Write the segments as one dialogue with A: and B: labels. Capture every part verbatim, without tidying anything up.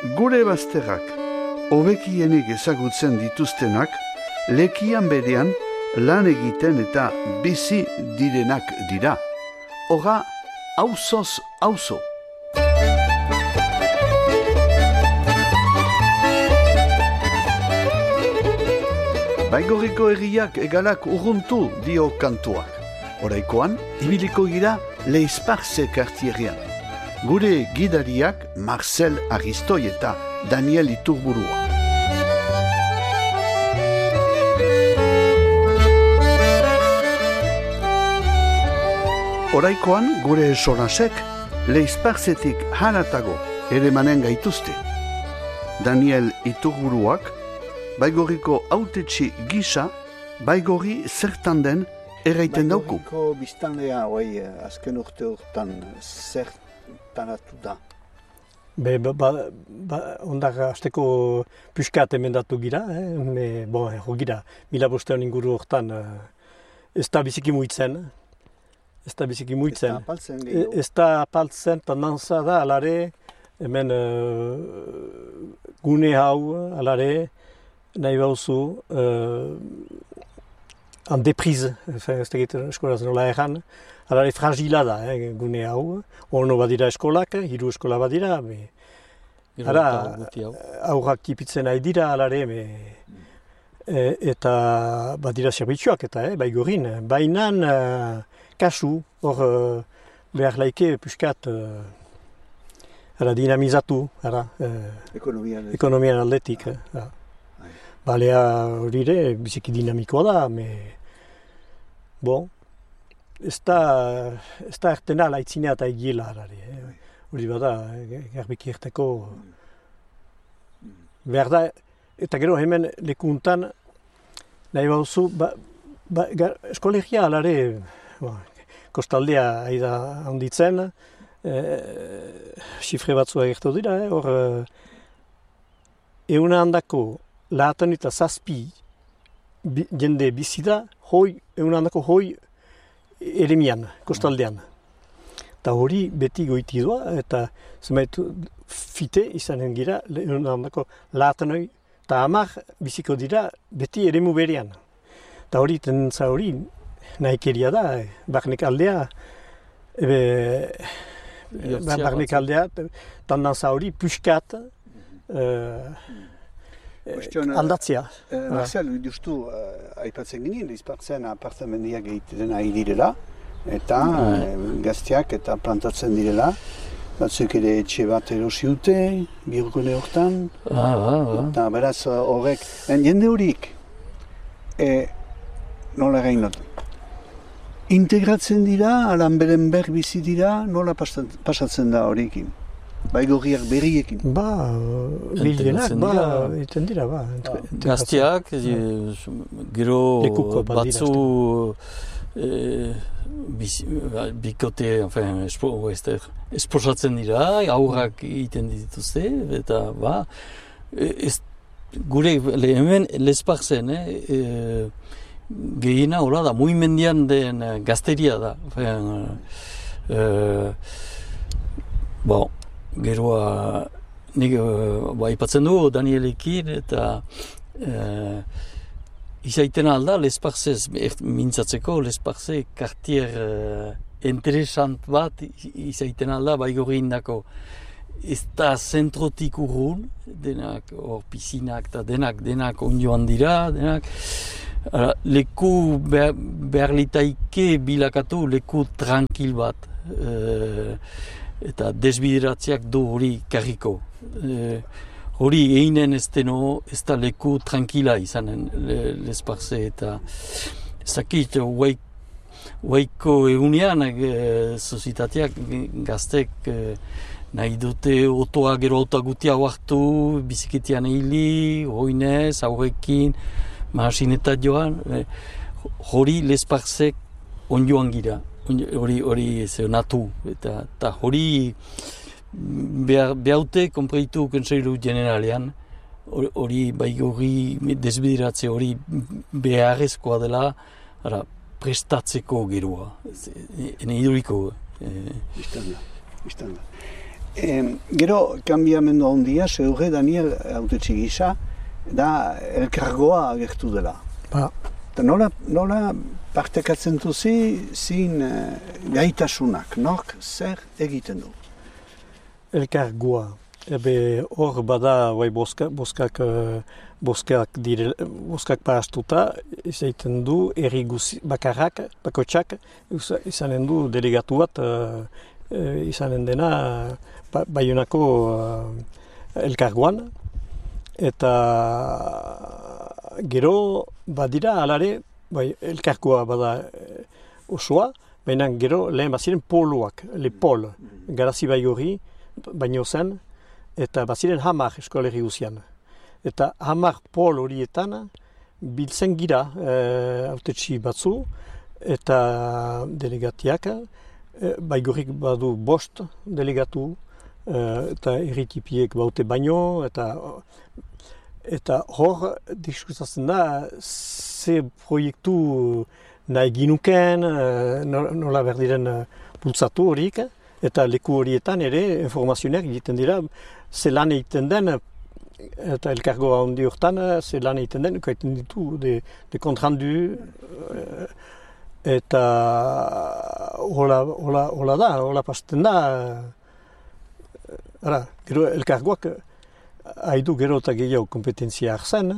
A: Gure bazterrak, hobekienik ezagutzen dituztenak, lekian berean lan egiten eta bizi direnak dira. Hora, auzoz auzo. Baigorriko herriak egalak urruntu dio kantuak. Oraikoan, ibiliko gira Leizparze kartierrean. Gure gidariak Marcel Aristoi eta Daniel Iturburua. Oraikoan, gure sonasek Leizparzetik haratago ere manen gaituzte. Daniel Iturburuak, Baigorriko autetxi gisa, Baigorri zertan den erraiten dauku.
B: Baigorriko biztanlea, oi, azken urte urtan zertanatu da.
C: Be, ba, ba, ba, ondak azteko puskat emendatu gira, eh? Me, bon, ero gira, mila bostean inguru hortan eh, ez da biziki muitzen. Ez da biziki muitzen.
B: Ez da apaltzen gehiago.
C: Ez da apaltzen, tendanza da, alare, hemen uh, gune hau, alare, nahi bauzu, uh, en deprize, ez tegit eskolaz nola erran, alare fragila da, eh, gune hau, ono badira eskolak, hiru eskola badira, me, ara, aurrak tipitzen nahi dira, alare, me, e, eta badira zerbitzuak, eta, eh, Baigorrin, bainan, uh, kasu, hor, uh, behar laike, puskat, uh, ara, dinamizatu, ara, uh, ekonomian aldetik, eh, balea horire, biziki dinamikoa da, me... Bon, ez da, ez da ertena laitzinea eta egiela harari. Hori eh? bada, garbiki erteko... Behar da, eta gero hemen lekuntan, nahi bauzu, ba, ba, eskolegia alare, ba, kostaldea aida handitzen, xifre eh, batzua gertu dira, eh? hor, eh, euna handako, laatan eta zazpi bi, jende bizida, hoi, egun handako hoi eremian, kostaldean. Eta hori beti goiti doa, eta zenbait fite izanen gira, egun handako laatan hoi, eta hamar biziko dira beti eremu berean. Eta hori, tendentza hori, nahikeria da, barnek aldea, ebe, barnek aldea, tendentza hori, puskat, uh,
B: Question,
C: aldatzea.
B: Uh, Marcel, justu, uh, aipatzen ginen, Leizpartzen apartamendiak egiten ari direla, eta uh, gazteak eta plantatzen direla. Batzuk ere etxe bat erosi dute, birgune hortan.
D: Ah, ah, ah.
B: Eta beraz horrek, jende horik, e, nola gainot, integratzen dira, alan beren ber bizi dira, nola pasatzen da horikin? Baigorriak berriekin.
C: Ba, bildenak, ba, iten dira, ba.
D: Gaztiak, gero batzu e, bikote, enfin, espo, esposatzen dira, aurrak egiten dituzte, eta, ba, ez, gure, le, hemen, Leizparzen, eh, e, gehiena, hola da, muimendian den gazteria da. Enfin, e, bon, geroa, nik ba, ipatzen dugu Danielekin, eta e, izaiten alda Leizparzez mintzatzeko, Leizparze kartier e, interesant bat izaiten alda Baigorri indako. Ez da zentrotik urrun, denak, hor pisinak eta denak, denak ondioan dira, denak. Ara, leku behar, behar litaike bilakatu leku tranquil bat. E, eta desbideratziak du hori karriko. E, hori einen ez deno, ez da leku tranquila izanen Leizparze eta zakit, huaiko egunean e, sozitateak gaztek e, nahi dute otoa gero otoa gutia hartu, biziketian hili, hoinez, aurrekin, mahasinetat joan, e, hori Leizparzek onjoan gira. Hori, hori, zeonatu, eta, eta hori behaute konpreitu konseilu generalean, hori Baigorri desbideratze hori beharrezkoa dela, ara, prestatzeko geroa, ene iduriko.
B: Istanda, istanda. E, gero, kanbiamendu handia, zeure Daniel hautetxe gisa, da elkargoa agertu dela.
C: Ba,
B: Eta nola, nola partekatzen duzi zin uh, gaitasunak, nork zer egiten du?
C: elkargoa. Ebe hor bada bai boska, boskak, eh, boskak, dire, boskak parastuta, izaiten du erri guzi, bakarrak, bakotxak, usa- izanen du delegatu bat, eh, eh, izanen dena ba, Baionako eh, elkargoan, eta gero badira alare, bai elkargoa bada eh, osoa, baina gero lehen baziren poloak, le pol, garazi bai hori, baino zen, eta baziren hamar eskoleri guzian. Eta hamar pol horietan biltzen gira eh, autetxi batzu, eta delegatiak, eh, baigorrik badu bost delegatu, eh, eta erritipiek baute baino, eta eta hor diskutatzen da ze proiektu nahi ginuken, eh, nola berdiren eh, bultzatu horik, eta leku horietan ere informazioak egiten dira, ze lan egiten den, eta elkargoa handi hortan, ze lan egiten den, ukaiten ditu, de, de kontrandu, eh, eta hola, hola, hola da, hola pasten da. Ara, gero elkargoak haidu gero eta gehiago kompetentzia hartzen.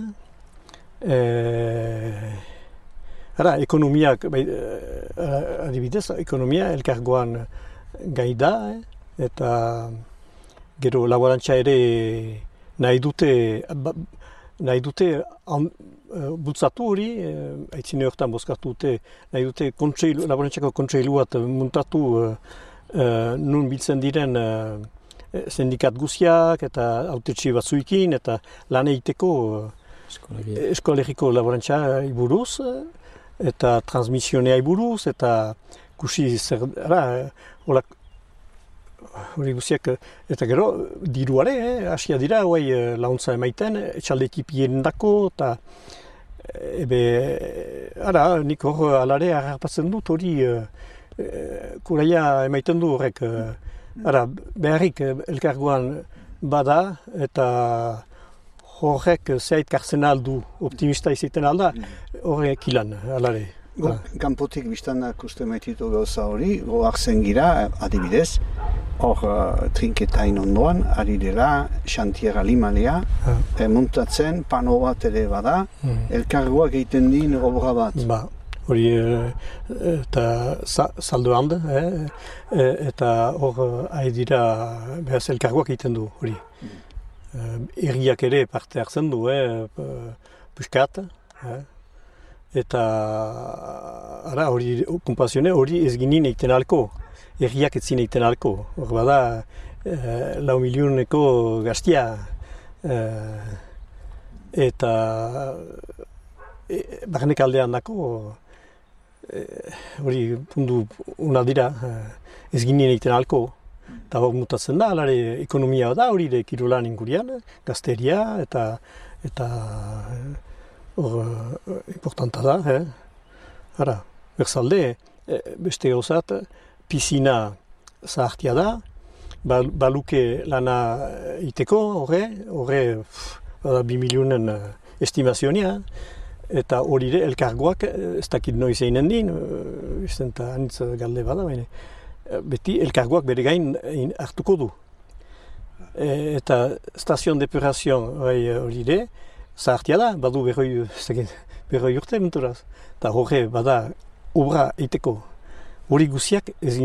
C: Eh, ara, ekonomiak, bai, eh, adibidez, ekonomia elkargoan gai da, eh, eta gero laborantza ere nahi dute, ba, nahi dute an, uh, bultzatu hori, eh, aitzine horretan bozkatu dute, nahi dute kontseilu, laborantzako kontseilu bat muntatu uh, uh, nun biltzen diren uh, sindikat guziak eta autetxe batzuekin eta lan egiteko uh, eskolegiko laborantza buruz eta transmisionea buruz eta kusi zer, ara, hola, hori guziak, eta gero, diruare, eh, asia dira, guai, launtza emaiten, etxalde ekipien dako, eta ebe, ara, nik hor alare harrapatzen dut, hori, eh, kuraia emaiten du horrek, eh, ara, beharrik elkargoan bada, eta horrek zeit kartzen aldu, optimista izaiten alda, horrek ilan, alare.
B: Go, kanpotik biztanak uste maititu gauza hori, goak zen gira, adibidez, hor uh, trinketain ondoan, ari dela, Xantier Alimalea,
C: Ah.
B: e, muntatzen, pano bat ere bada,
C: Mm.
B: elkargoak egiten din obra bat.
C: Ba, hori eh, eta sa, saldo handa, eh, eh, eta hor eh, ari dira behaz elkargoak egiten du hori. Eh, Herriak ere parte hartzen du, eh, puskat, eh, eta ara hori konpazione hori ez ginen egiten alko, herriak ez zin egiten alko. Hor bada eh, lau milioneko gaztia, eh, eta e, barnek aldean dako, hori e, pundu una dira, eh, ez ginen egiten alko. Eta hor mutatzen da, alare ekonomia da hori de kirolan ingurian, gazteria eta eta hor uh, importanta da, eh? Ara, berzalde, eh, beste gauzat, pisina zahartia da, bal, baluke lana iteko, horre, horre, bada bi milionen uh, estimazionia, eta hori de, elkargoak, ez dakit noiz einen din, uh, izten eta anitz galde bada, baina, beti elkargoak bere gain hartuko du. E, eta stazion depurazioan hori de, zahartia da, badu berroi, berroi urte menturaz. Eta horre, bada, obra eiteko. Hori guziak ez